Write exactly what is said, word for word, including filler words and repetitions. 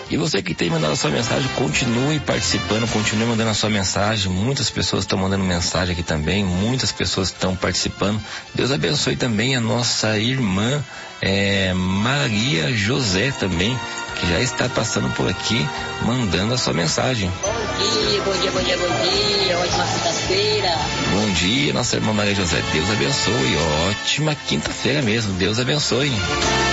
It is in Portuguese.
E você que tem mandado a sua mensagem, continue participando, continue mandando a sua mensagem. Muitas pessoas estão mandando mensagem aqui também, muitas pessoas estão participando. Deus abençoe também a nossa irmã é, Maria José também, que já está passando por aqui, mandando a sua mensagem. Bom dia, bom dia, bom dia, bom dia, ótima quinta-feira. Bom dia, nossa irmã Maria José, Deus abençoe, ótima quinta-feira mesmo, Deus abençoe.